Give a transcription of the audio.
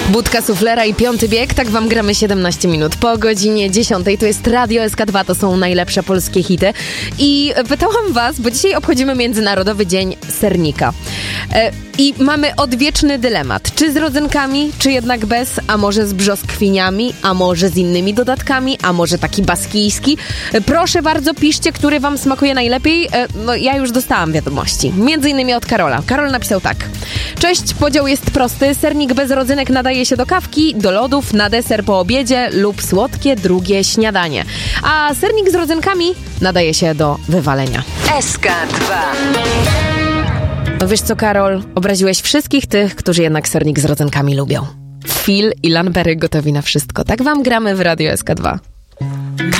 Budka Suflera i Piąty Bieg, tak wam gramy 17 minut po godzinie 10. To jest Radio SK2, to są najlepsze polskie hity. I pytałam was, bo dzisiaj obchodzimy Międzynarodowy Dzień Sernika. I mamy odwieczny dylemat. Czy z rodzynkami, czy jednak bez? A może z brzoskwiniami? A może z innymi dodatkami? A może taki baskijski? Proszę bardzo, piszcie, który wam smakuje najlepiej. No, ja już dostałam wiadomości. Między innymi od Karola. Karol napisał tak. Cześć, podział jest prosty. Sernik bez rodzynek nadaje się do kawki, do lodów, na deser po obiedzie lub słodkie drugie śniadanie. A sernik z rodzynkami nadaje się do wywalenia. SK2. No wiesz co, Karol? Obraziłeś wszystkich tych, którzy jednak sernik z rodzynkami lubią. Phil i Lanberry gotowi na wszystko. Tak wam gramy w Radio SK2.